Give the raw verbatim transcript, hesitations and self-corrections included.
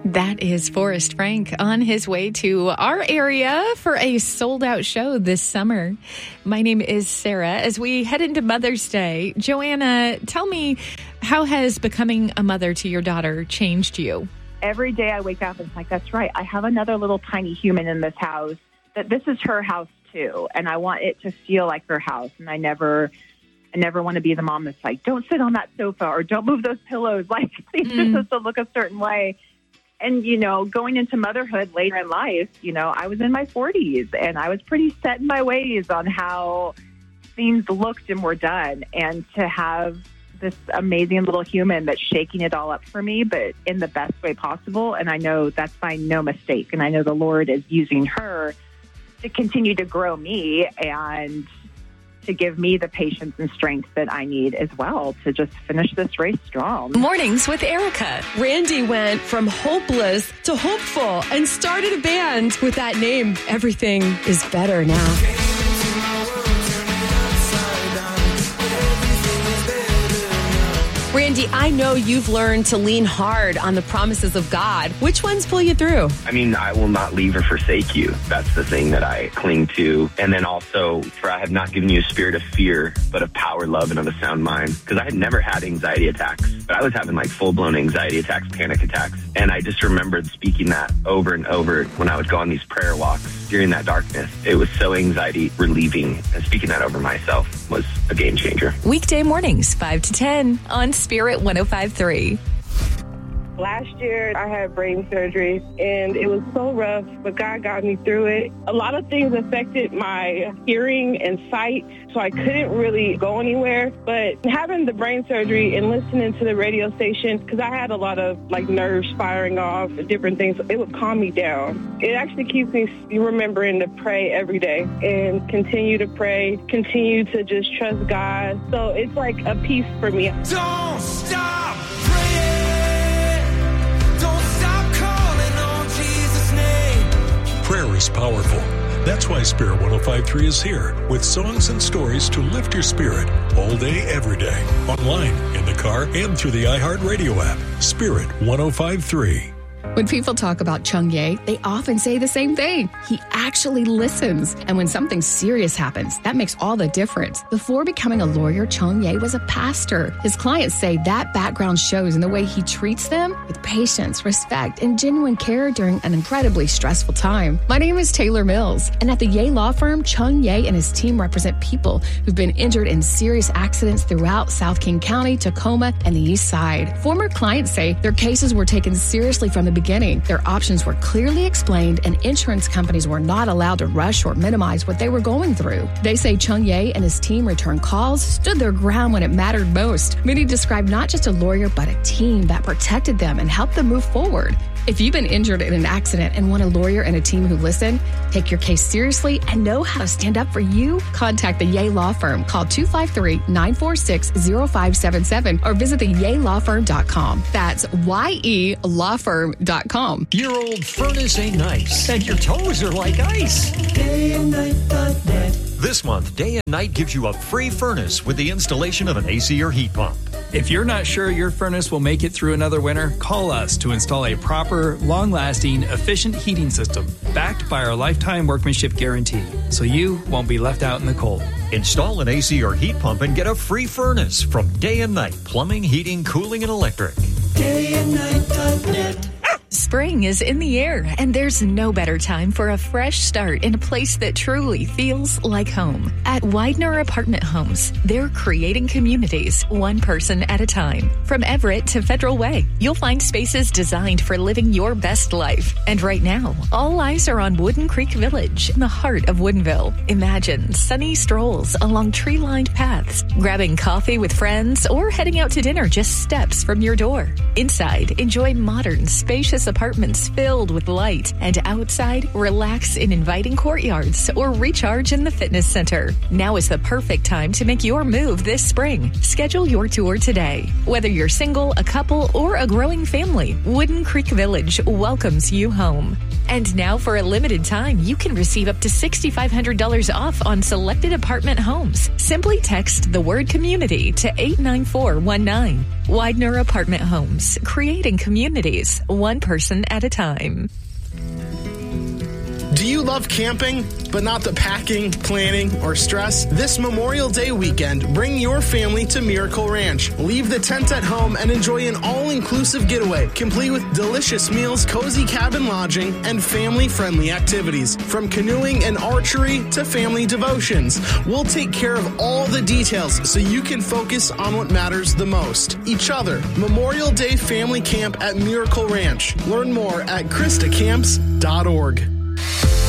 That is Forrest Frank on his way to our area for a sold-out show this summer. My name is Sarah. As we head into Mother's Day, Joanna, tell me, how has becoming a mother to your daughter changed you? Every day I wake up and it's like, that's right, I have another little tiny human in this house, that this is her house too, and I want it to feel like her house, and I never... I never want to be the mom that's like, don't sit on that sofa or don't move those pillows. Like, things are Mm. supposed to look a certain way. And, you know, going into motherhood later in life, you know, I was in my forties and I was pretty set in my ways on how things looked and were done. And to have this amazing little human that's shaking it all up for me, but in the best way possible. And I know that's by no mistake. And I know the Lord is using her to continue to grow me and to give me the patience and strength that I need as well to just finish this race strong. Mornings with Erica. Randy went from hopeless to hopeful and started a band with that name. Everything is better now. Randy, I know you've learned to lean hard on the promises of God. Which ones pull you through? I mean, I will not leave or forsake you. That's the thing that I cling to. And then also, for I have not given you a spirit of fear, but of power, love, and of a sound mind. Because I had never had anxiety attacks, but I was having like full-blown anxiety attacks, panic attacks. And I just remembered speaking that over and over when I would go on these prayer walks during that darkness. It was so anxiety relieving. And speaking that over myself was a game changer. Weekday mornings, five to ten on Spirit one oh five point three. Last year, I had brain surgery, and it was so rough, but God got me through it. A lot of things affected my hearing and sight, so I couldn't really go anywhere. But having the brain surgery and listening to the radio station, because I had a lot of like nerves firing off, different things, it would calm me down. It actually keeps me remembering to pray every day and continue to pray, continue to just trust God. So it's like a peace for me. Don't stop praying. Prayer is powerful. That's why Spirit one oh five point three is here with songs and stories to lift your spirit all day, every day. Online, in the car, and through the iHeartRadio app. Spirit one oh five point three. When people talk about Chung Ye, they often say the same thing. He actually listens. And when something serious happens, that makes all the difference. Before becoming a lawyer, Chung Ye was a pastor. His clients say that background shows in the way he treats them with patience, respect, and genuine care during an incredibly stressful time. My name is Taylor Mills, and at the Ye Law Firm, Chung Ye and his team represent people who've been injured in serious accidents throughout South King County, Tacoma, and the East Side. Former clients say their cases were taken seriously from the beginning. Their options were clearly explained, and insurance companies were not allowed to rush or minimize what they were going through. They say Chung Ye and his team returned calls, stood their ground when it mattered most. Many described not just a lawyer, but a team that protected them and helped them move forward. If you've been injured in an accident and want a lawyer and a team who listen, take your case seriously, and know how to stand up for you, contact the Ye Law Firm. Call two five three, nine four six, zero five seven seven or visit the ye law firm dot com. That's Y E law firm dot com. Your old furnace ain't nice, and your toes are like ice. day and night dot net. This month, Day and Night gives you a free furnace with the installation of an A C or heat pump. If you're not sure your furnace will make it through another winter, call us to install a proper, long-lasting, efficient heating system backed by our lifetime workmanship guarantee, so you won't be left out in the cold. Install an A C or heat pump and get a free furnace from Day and Night Plumbing, Heating, Cooling, and Electric. day and night dot net. Spring is in the air, and there's no better time for a fresh start in a place that truly feels like home. At Widener Apartment Homes, they're creating communities one person at a time. From Everett to Federal Way, you'll find spaces designed for living your best life. And right now, all eyes are on Wooden Creek Village in the heart of Woodinville. Imagine sunny strolls along tree-lined paths, grabbing coffee with friends, or heading out to dinner just steps from your door. Inside, enjoy modern, spacious apartments filled with light, and outside, relax in inviting courtyards or recharge in the fitness center. Now is the perfect time to make your move this spring. Schedule your tour today. Whether you're single, a couple, or a growing family, Wooden Creek Village welcomes you home. And now, for a limited time, you can receive up to six thousand five hundred dollars off on selected apartment homes. Simply text the word community to eight nine four one nine. Widener Apartment Homes, creating communities, one person at a time. Do you love camping, but not the packing, planning, or stress? This Memorial Day weekend, bring your family to Miracle Ranch. Leave the tent at home and enjoy an all-inclusive getaway, complete with delicious meals, cozy cabin lodging, and family-friendly activities. From canoeing and archery to family devotions, we'll take care of all the details so you can focus on what matters the most, each other. Memorial Day Family Camp at Miracle Ranch. Learn more at Christa Camps dot org.